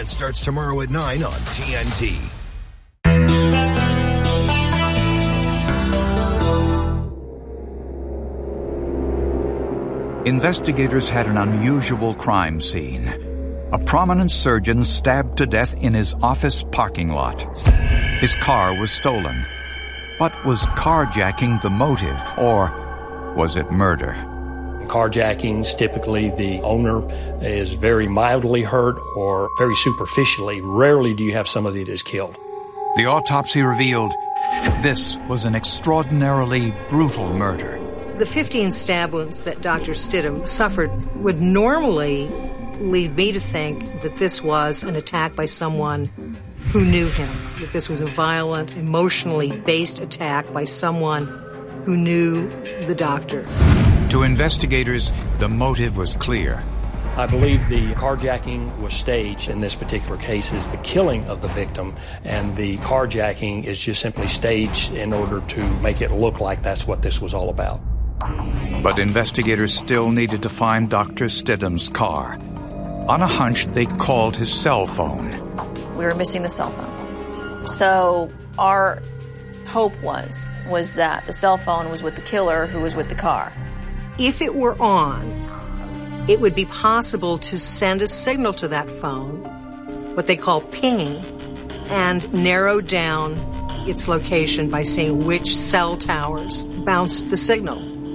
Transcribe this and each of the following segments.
It starts tomorrow at 9 on TNT. Investigators had an unusual crime scene. A prominent surgeon stabbed to death in his office parking lot. His car was stolen. But was carjacking the motive, or was it murder? Carjackings, typically the owner is very mildly hurt or very superficially. Rarely do you have somebody that is killed. The autopsy revealed this was an extraordinarily brutal murder. The 15 stab wounds that Dr. Stidham suffered would normally lead me to think that this was an attack by someone who knew him, that this was a violent, emotionally based attack by someone who knew the doctor. To investigators, the motive was clear. I believe the carjacking was staged in this particular case is the killing of the victim, and the carjacking is just simply staged in order to make it look like that's what this was all about. But investigators still needed to find Dr. Stidham's car. On a hunch, they called his cell phone. We were missing the cell phone. So our hope was that the cell phone was with the killer who was with the car. If it were on, it would be possible to send a signal to that phone, what they call pinging, and narrow down its location by seeing which cell towers bounced the signal.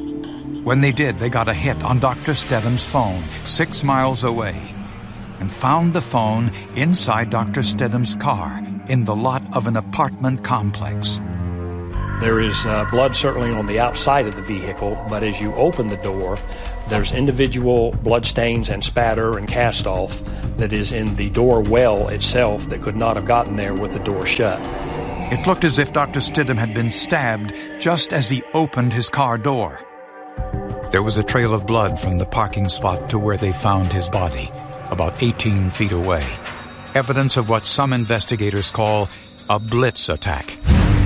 When they did, they got a hit on Dr. Stidham's phone 6 miles away and found the phone inside Dr. Stidham's car in the lot of an apartment complex. There is blood certainly on the outside of the vehicle, but as you open the door, there's individual blood stains and spatter and cast-off that is in the door well itself that could not have gotten there with the door shut. It looked as if Dr. Stidham had been stabbed just as he opened his car door. There was a trail of blood from the parking spot to where they found his body, about 18 feet away. Evidence of what some investigators call a blitz attack.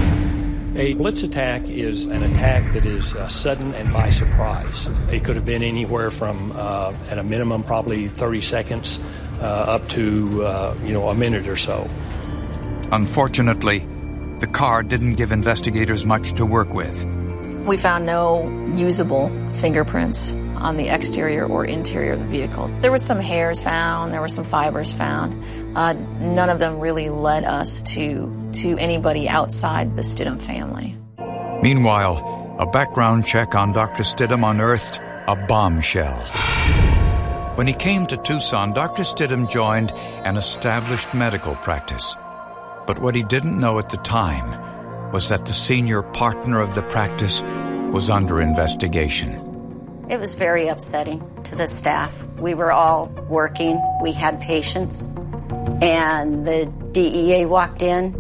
A blitz attack is an attack that is sudden and by surprise. It could have been anywhere from, at a minimum, probably 30 seconds up to, a minute or so. Unfortunately, the car didn't give investigators much to work with. We found no usable fingerprints on the exterior or interior of the vehicle. There were some hairs found, there were some fibers found. None of them really led us to anybody outside the Stidham family. Meanwhile, a background check on Dr. Stidham unearthed a bombshell. When he came to Tucson, Dr. Stidham joined an established medical practice. But what he didn't know at the time was that the senior partner of the practice was under investigation. It was very upsetting to the staff. We were all working. We had patients. And the DEA walked in,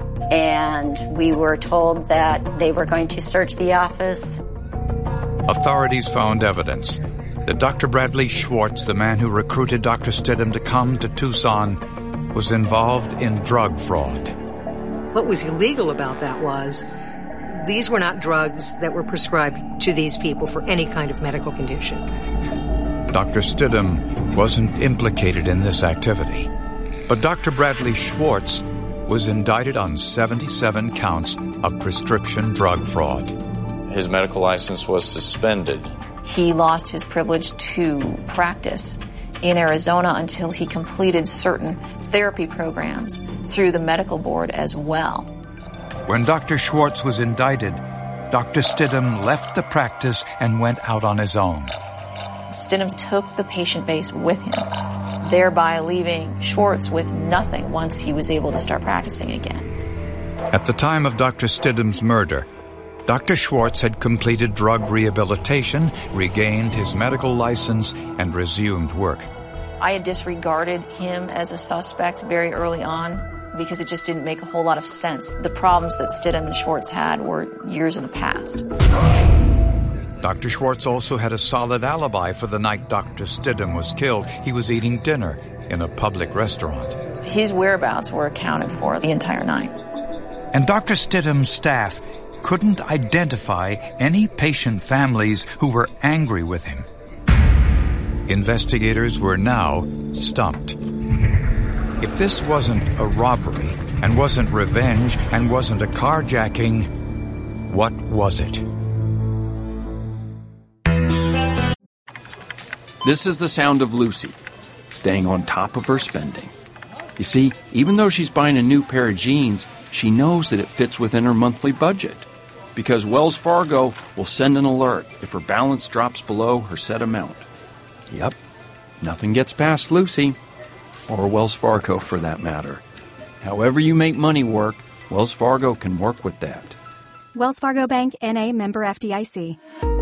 and we were told that they were going to search the office. Authorities found evidence that Dr. Bradley Schwartz, the man who recruited Dr. Stidham to come to Tucson, was involved in drug fraud. What was illegal about that was these were not drugs that were prescribed to these people for any kind of medical condition. Dr. Stidham wasn't implicated in this activity, but Dr. Bradley Schwartz was indicted on 77 counts of prescription drug fraud. His medical license was suspended. He lost his privilege to practice in Arizona until he completed certain therapy programs through the medical board as well. When Dr. Schwartz was indicted, Dr. Stidham left the practice and went out on his own. Stidham took the patient base with him, thereby leaving Schwartz with nothing once he was able to start practicing again. At the time of Dr. Stidham's murder, Dr. Schwartz had completed drug rehabilitation, regained his medical license, and resumed work. I had disregarded him as a suspect very early on because it just didn't make a whole lot of sense. The problems that Stidham and Schwartz had were years in the past. Dr. Schwartz also had a solid alibi for the night Dr. Stidham was killed. He was eating dinner in a public restaurant. His whereabouts were accounted for the entire night. And Dr. Stidham's staff couldn't identify any patient families who were angry with him. Investigators were now stumped. If this wasn't a robbery, and wasn't revenge, and wasn't a carjacking, what was it? This is the sound of Lucy, staying on top of her spending. You see, even though she's buying a new pair of jeans, she knows that it fits within her monthly budget. Because Wells Fargo will send an alert if her balance drops below her set amount. Yep, nothing gets past Lucy, or Wells Fargo for that matter. However you make money work, Wells Fargo can work with that. Wells Fargo Bank, N.A., member FDIC.